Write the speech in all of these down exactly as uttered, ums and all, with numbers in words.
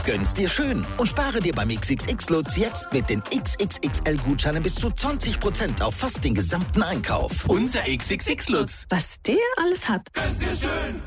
Gönn's dir schön und spare dir beim X X X-Lutz jetzt mit den X X X L-Gutscheinen bis zu zwanzig Prozent auf fast den gesamten Einkauf. Unser X X X-Lutz. Was der alles hat. Gönn's dir schön.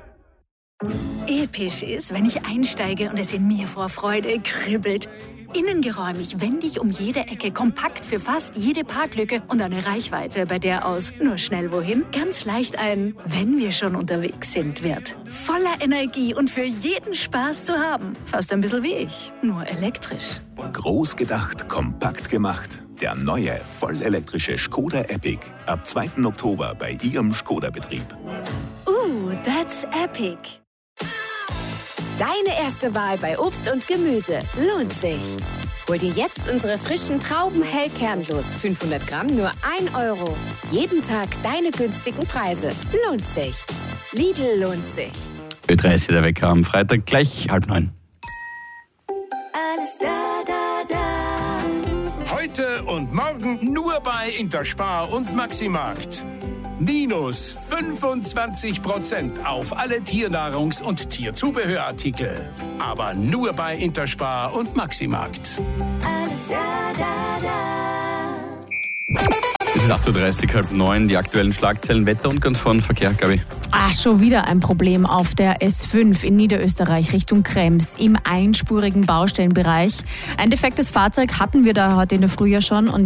Episch ist, wenn ich einsteige und es in mir vor Freude kribbelt. Innengeräumig, wendig um jede Ecke, kompakt für fast jede Parklücke und eine Reichweite, bei der aus nur schnell wohin ganz leicht ein "Wenn wir schon unterwegs sind" wird. Voller Energie und für jeden Spaß zu haben. Fast ein bisschen wie ich, nur elektrisch. Groß gedacht, kompakt gemacht. Der neue, vollelektrische Skoda Epic. Ab zweiten Oktober bei Ihrem Skoda-Betrieb. Uh, that's epic. Deine erste Wahl bei Obst und Gemüse lohnt sich. Hol dir jetzt unsere frischen Trauben hell kernlos. fünfhundert Gramm nur ein Euro. Jeden Tag deine günstigen Preise. Lohnt sich. Lidl lohnt sich. Ö drei ist der Wecker am Freitag gleich halb neun. Alles da, da, da. Heute und morgen nur bei Interspar und Maximarkt. Minus fünfundzwanzig Prozent auf alle Tiernahrungs- und Tierzubehörartikel. Aber nur bei Interspar und Maximarkt. Alles da, da, da. Es ist acht Uhr dreißig, halb neun, die aktuellen Schlagzeilen, Wetter und ganz vorne Verkehr, Gabi. Ah, schon wieder ein Problem auf der S fünf in Niederösterreich Richtung Krems im einspurigen Baustellenbereich. Ein defektes Fahrzeug hatten wir da heute in der Früh ja schon und